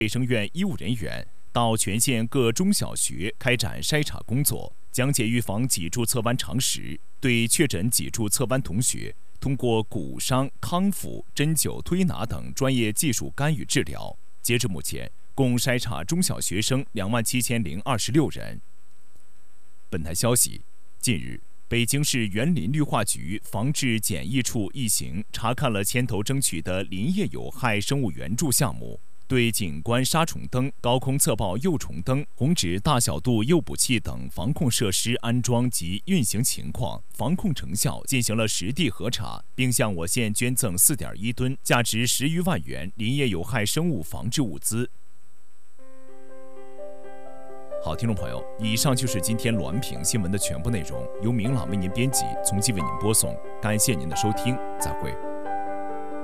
卫生院医务人员到全县各中小学开展筛查工作，讲解预防脊柱侧弯常识，对确诊脊柱侧弯同学通过骨伤康复、针灸推拿等专业技术干预治疗。截至目前，共筛查中小学生27026人。本台消息，近日，北京市园林绿化局防治检疫处一行查看了牵头争取的林业有害生物援助项目，对景观杀虫灯、高空测报诱虫灯、红纸大小度诱捕器等防控设施安装及运行情况、防控成效进行了实地核查，并向我县捐赠4.1吨、价值10余万元林业有害生物防治物资。好，听众朋友，以上就是今天滦平新闻的全部内容，由明朗为您编辑，从即为您播送。感谢您的收听，再会。